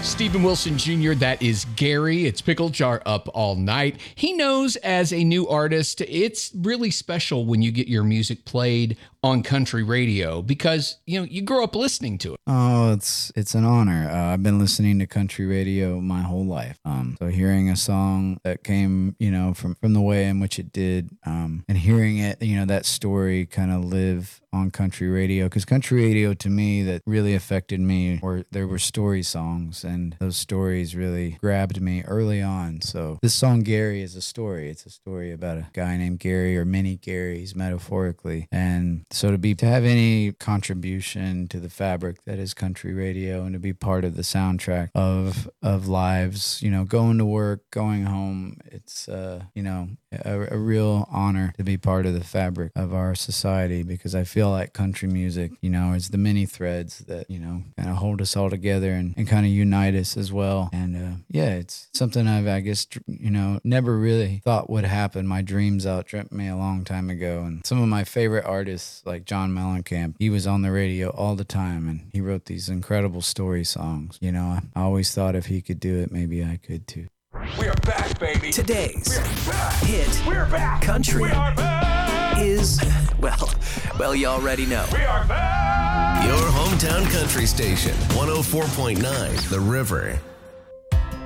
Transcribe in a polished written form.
Stephen Wilson Jr., that is Gary. It's Pickle Jar Up All Night. He knows as a new artist, it's really special when you get your music played on country radio because, you know, you grow up listening to it. Oh, it's an honor. I've been listening to country radio my whole life. So hearing a song that came, you know, from the way in which it did, and hearing it, you know, that story kind of live on country radio, because country radio to me that really affected me, or there were story songs, and those stories really grabbed me early on. So this song Gary is a story. It's a story about a guy named Gary, or many Garys metaphorically. And so to have any contribution to the fabric that is country radio, and to be part of the soundtrack of lives, you know, going to work, going home, it's you know, a real honor to be part of the fabric of our society, because I feel like country music, you know, is the many threads that, you know, kind of hold us all together and kind of unite us as well. And yeah, it's something I guess, you know, never really thought would happen. My dreams outdreamt me a long time ago. And some of my favorite artists, like John Mellencamp, he was on the radio all the time, and he wrote these incredible story songs. You know, I always thought if he could do it, maybe I could too. We are back, baby. Today's back. hit We're back. country We are back. is, well, you already know. We are back. Your hometown country station, 104.9 The River.